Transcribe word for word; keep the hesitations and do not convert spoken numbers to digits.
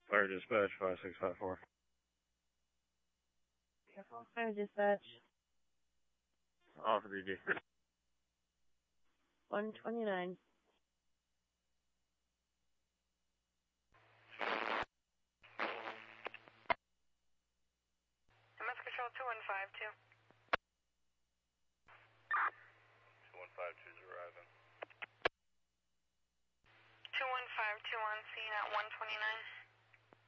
Fire dispatch five six five four. Careful, fire dispatch. Offer D D. one twenty-nine. M S Control two one five two. two one five two is arriving. two one five two on scene at one twenty-nine.